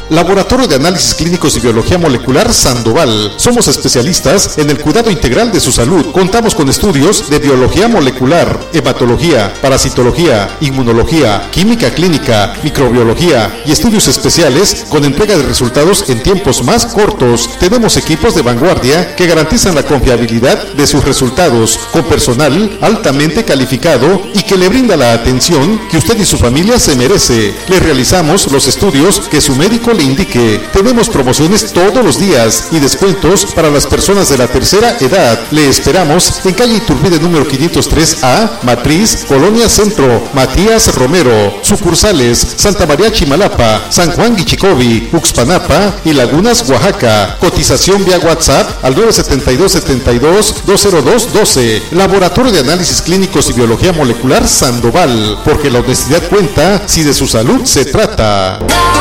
Laboratorio de Análisis Clínicos y Biología Molecular Sandoval. Somos especialistas en el cuidado integral de su salud. Contamos con estudios de biología molecular, hematología, parasitología, inmunología, química clínica, microbiología y estudios especiales con entrega de resultados en tiempos más cortos. Tenemos equipos de vanguardia que garantizan la confiabilidad de sus resultados, con personal altamente calificado y que le brinda la atención que usted y su familia se merece. Le realizamos los estudios que su médico le indique. Tenemos promociones todos los días y descuentos para las personas de la tercera edad. Le esperamos en calle Iturbide número 503A, Matriz, Colonia Centro, Matías Romero. Sucursales Santa María Chimalapa, San Juan Guichicovi, Uxpanapa y Lagunas, Oaxaca. Cotización vía WhatsApp al 972-72-20212. Laboratorio de Análisis Clínicos y Biología Molecular Sandoval, porque la honestidad cuenta si de su salud se trata.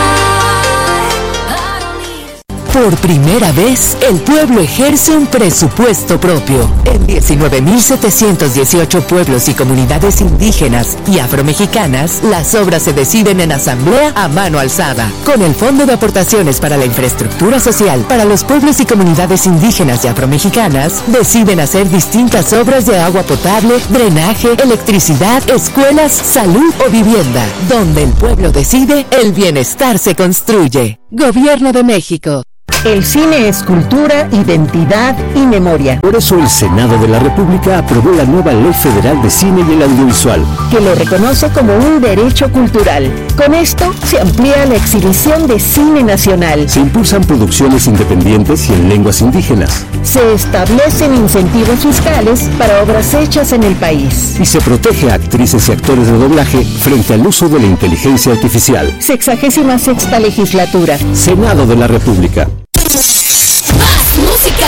Por primera vez, el pueblo ejerce un presupuesto propio. En 19.718 pueblos y comunidades indígenas y afromexicanas, las obras se deciden en asamblea a mano alzada. Con el Fondo de Aportaciones para la Infraestructura Social para los pueblos y comunidades indígenas y afromexicanas, deciden hacer distintas obras de agua potable, drenaje, electricidad, escuelas, salud o vivienda. Donde el pueblo decide, el bienestar se construye. Gobierno de México. El cine es cultura, identidad y memoria. Por eso el Senado de la República aprobó la nueva Ley Federal de Cine y el Audiovisual, que lo reconoce como un derecho cultural. Con esto se amplía la exhibición de cine nacional. Se impulsan producciones independientes y en lenguas indígenas. Se establecen incentivos fiscales para obras hechas en el país. Y se protege a actrices y actores de doblaje frente al uso de la inteligencia artificial. 66ª legislatura. Senado de la República. Más música.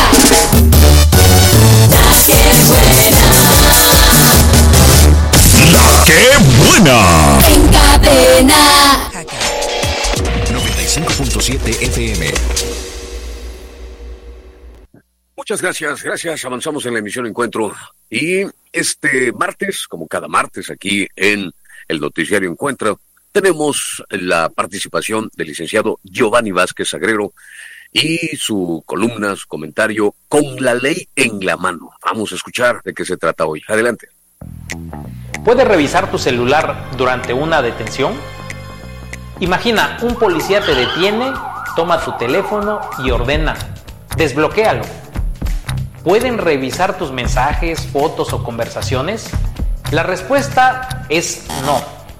La que buena. La que buena. En cadena. 95.7 FM. Muchas gracias. Avanzamos en la emisión Encuentro. Y este martes, como cada martes aquí en el noticiario Encuentro, tenemos la participación del licenciado Giovanni Vázquez Sagrero y su columna, su comentario, Con la ley en la mano. Vamos a escuchar de qué se trata hoy. Adelante. ¿Puedes revisar tu celular durante una detención? Imagina, un policía te detiene, toma tu teléfono y ordena: desbloquéalo. ¿Pueden revisar tus mensajes, fotos o conversaciones? La respuesta es no.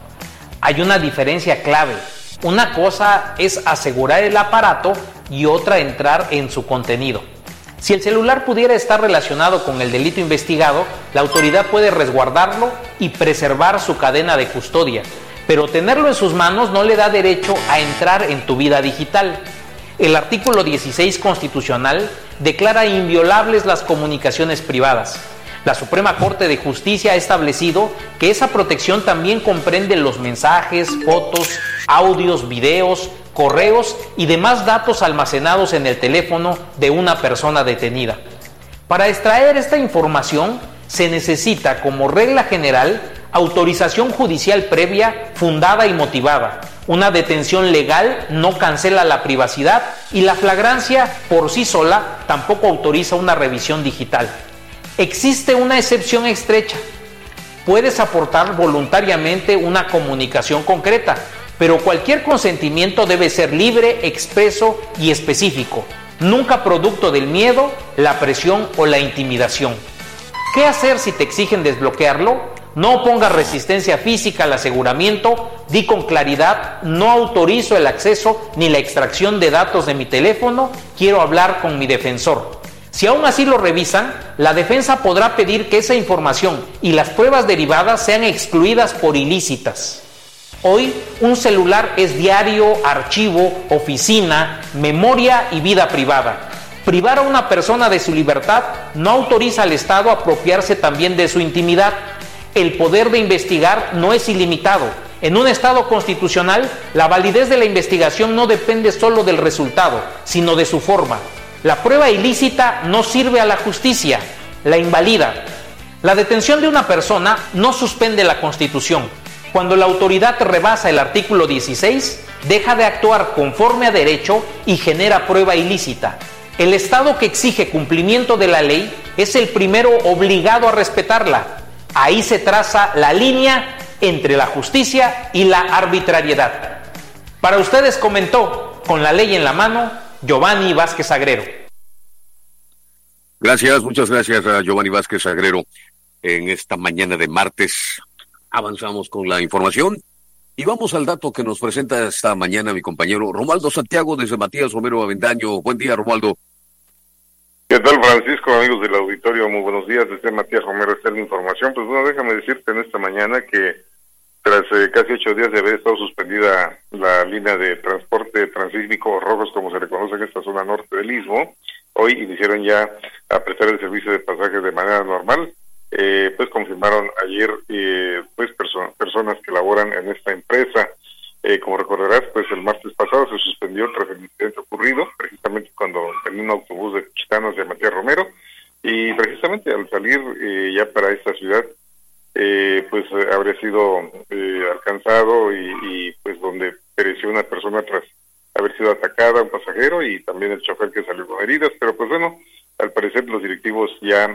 Hay una diferencia clave. Una cosa es asegurar el aparato y otra entrar en su contenido. Si el celular pudiera estar relacionado con el delito investigado, la autoridad puede resguardarlo y preservar su cadena de custodia, pero tenerlo en sus manos no le da derecho a entrar en tu vida digital. El artículo 16 constitucional declara inviolables las comunicaciones privadas. La Suprema Corte de Justicia ha establecido que esa protección también comprende los mensajes, fotos, audios, videos, correos y demás datos almacenados en el teléfono de una persona detenida. Para extraer esta información se necesita, como regla general, autorización judicial previa, fundada y motivada. Una detención legal no cancela la privacidad y la flagrancia por sí sola tampoco autoriza una revisión digital. Existe una excepción estrecha. Puedes aportar voluntariamente una comunicación concreta, pero cualquier consentimiento debe ser libre, expreso y específico, nunca producto del miedo, la presión o la intimidación. ¿Qué hacer si te exigen desbloquearlo? No opongas resistencia física al aseguramiento, di con claridad: no autorizo el acceso ni la extracción de datos de mi teléfono, quiero hablar con mi defensor. Si aún así lo revisan, la defensa podrá pedir que esa información y las pruebas derivadas sean excluidas por ilícitas. Hoy, un celular es diario, archivo, oficina, memoria y vida privada. Privar a una persona de su libertad no autoriza al Estado a apropiarse también de su intimidad. El poder de investigar no es ilimitado. En un Estado constitucional, la validez de la investigación no depende solo del resultado, sino de su forma. La prueba ilícita no sirve a la justicia, la invalida. La detención de una persona no suspende la Constitución. Cuando la autoridad rebasa el artículo 16, deja de actuar conforme a derecho y genera prueba ilícita. El Estado que exige cumplimiento de la ley es el primero obligado a respetarla. Ahí se traza la línea entre la justicia y la arbitrariedad. Para ustedes comentó, con la ley en la mano, Giovanni Vázquez Agrero. Gracias, muchas gracias a Giovanni Vázquez Agrero. En esta mañana de martes avanzamos con la información y vamos al dato que nos presenta esta mañana mi compañero Romualdo Santiago desde Matías Romero Avendaño. Buen día, Romualdo. ¿Qué tal, Francisco, amigos del auditorio? Muy buenos días, desde Matías Romero está la información. Pues bueno, déjame decirte en esta mañana que tras casi 8 días de haber estado suspendida la línea de transporte transísmico Rojos, como se le conoce en esta zona norte del Istmo, hoy iniciaron ya a prestar el servicio de pasajes de manera normal. Pues confirmaron ayer pues personas que laboran en esta empresa. Como recordarás, pues el martes pasado se suspendió tras el incidente ocurrido, precisamente cuando en un autobús de Chitanos de Matías Romero, y precisamente al salir ya para esta ciudad, pues habría sido alcanzado y pues donde pereció una persona tras haber sido atacada, un pasajero, y también el chofer que salió con heridas. Pero pues bueno, al parecer los directivos ya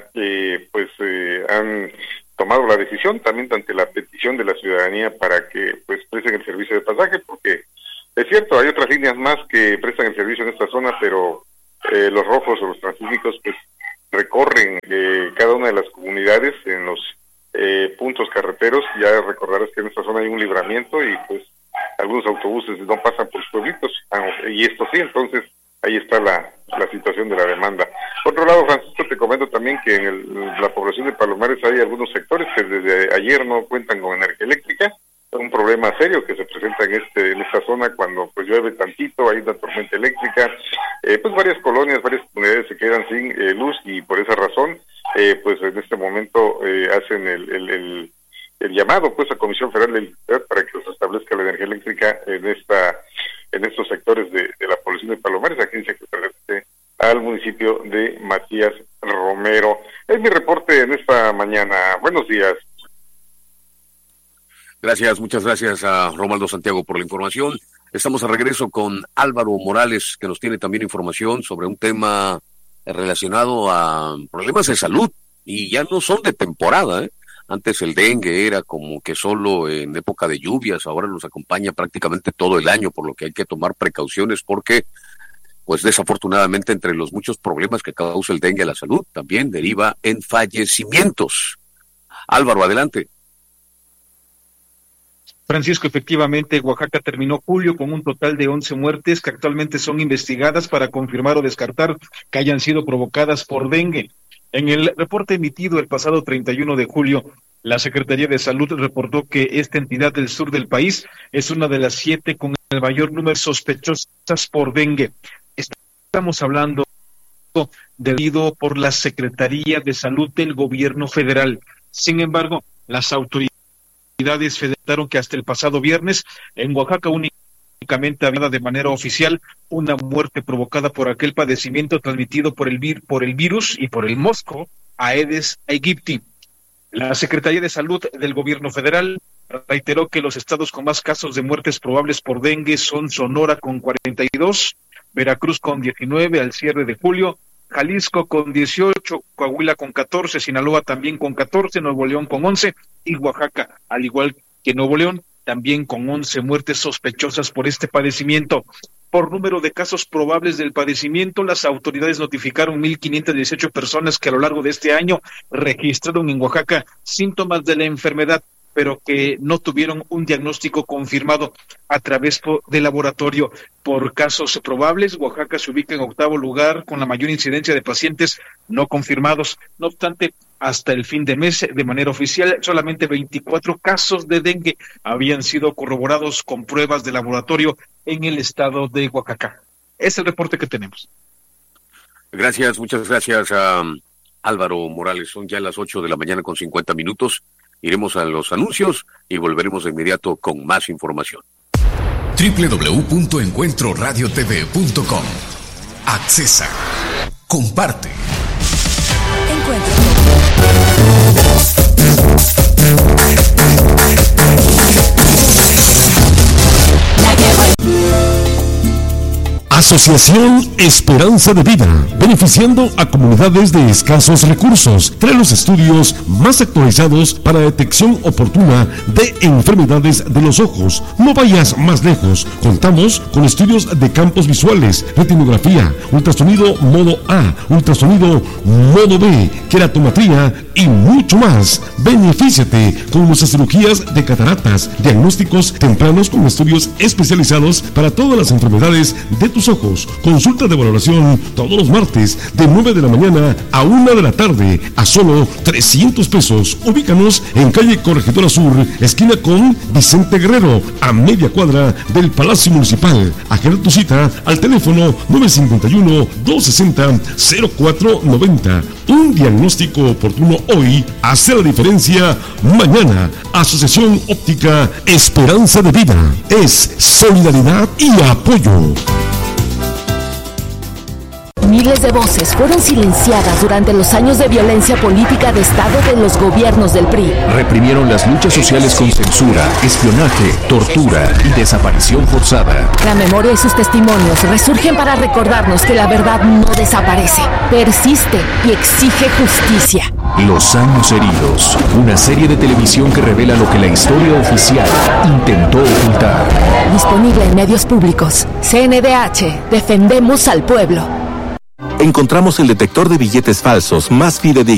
han tomado la decisión, también ante la petición de la ciudadanía para que pues presten el servicio de pasaje, porque es cierto, hay otras líneas más que prestan el servicio en esta zona, pero los rojos o los transísmicos pues recorren cada una de las comunidades en los puntos carreteros. Ya recordarás que en esta zona hay un libramiento y pues algunos autobuses no pasan por los pueblitos, y esto sí, entonces ahí está la situación de la demanda. Por otro lado, Francisco, te comento también que en la población de Palomares hay algunos sectores que desde ayer no cuentan con energía eléctrica. Es un problema serio que se presenta en esta zona cuando pues llueve tantito, hay una tormenta eléctrica, pues varias colonias, varias comunidades se quedan sin luz, y por esa razón pues en este momento hacen el llamado pues a Comisión Federal de Electricidad para que se establezca la energía eléctrica en estos sectores de la población de Palomares, aquí se pertenece al municipio de Matías Romero. Es mi reporte en esta mañana. Buenos días. Gracias, muchas gracias a Romualdo Santiago por la información. Estamos de regreso con Álvaro Morales, que nos tiene también información sobre un tema relacionado a problemas de salud, y ya no son de temporada, ¿eh? Antes el dengue era como que solo en época de lluvias, ahora nos acompaña prácticamente todo el año, por lo que hay que tomar precauciones porque, pues desafortunadamente, entre los muchos problemas que causa el dengue a la salud, también deriva en fallecimientos. Álvaro, adelante. Francisco, efectivamente, Oaxaca terminó julio con un total de 11 muertes que actualmente son investigadas para confirmar o descartar que hayan sido provocadas por dengue. En el reporte emitido el pasado 31 de julio, la Secretaría de Salud reportó que esta entidad del sur del país es una de las 7 con el mayor número de sospechosas por dengue. Estamos hablando debido por la Secretaría de Salud del Gobierno Federal. Sin embargo, las autoridades federaron que hasta el pasado viernes en Oaxaca únicamente había de manera oficial una muerte provocada por aquel padecimiento transmitido por el virus y por el mosco Aedes aegypti. La Secretaría de Salud del Gobierno Federal reiteró que los estados con más casos de muertes probables por dengue son Sonora con 42, Veracruz con 19 al cierre de julio, Jalisco con 18, Coahuila con 14, Sinaloa también con 14, Nuevo León con 11 y Oaxaca, al igual que Nuevo León, también con 11 muertes sospechosas por este padecimiento. Por número de casos probables del padecimiento, las autoridades notificaron 1,518 personas que a lo largo de este año registraron en Oaxaca síntomas de la enfermedad, pero que no tuvieron un diagnóstico confirmado a través de laboratorio. Por casos probables, Oaxaca se ubica en 8º lugar con la mayor incidencia de pacientes no confirmados. No obstante, hasta el fin de mes, de manera oficial, solamente 24 casos de dengue habían sido corroborados con pruebas de laboratorio en el estado de Oaxaca. Es el reporte que tenemos. Gracias, muchas gracias a Álvaro Morales. Son ya las 8 de la mañana con 50 minutos. Iremos a los anuncios y volveremos de inmediato con más información. www.encuentroradiotv.com. Accesa. Comparte. La Asociación Esperanza de Vida, beneficiando a comunidades de escasos recursos. Trae los estudios más actualizados para detección oportuna de enfermedades de los ojos. No vayas más lejos. Contamos con estudios de campos visuales, retinografía, ultrasonido modo A, ultrasonido modo B, queratometría y mucho más. Benefíciate con nuestras cirugías de cataratas, diagnósticos tempranos con estudios especializados para todas las enfermedades de tus ojos. Consulta de valoración todos los martes de 9 de la mañana a 1 de la tarde a solo 300 pesos. Ubícanos en calle Corregidora Sur, esquina con Vicente Guerrero, a media cuadra del Palacio Municipal. Agenda tu cita al teléfono 951-260-0490. Un diagnóstico oportuno hoy hace la diferencia mañana. Asociación Óptica Esperanza de Vida. Es solidaridad y apoyo. Miles de voces fueron silenciadas durante los años de violencia política de Estado de los gobiernos del PRI. Reprimieron las luchas sociales con censura, espionaje, tortura y desaparición forzada. La memoria y sus testimonios resurgen para recordarnos que la verdad no desaparece, persiste y exige justicia. Los años heridos, una serie de televisión que revela lo que la historia oficial intentó ocultar. Disponible en medios públicos. CNDH, defendemos al pueblo. Encontramos el detector de billetes falsos más fidedigno.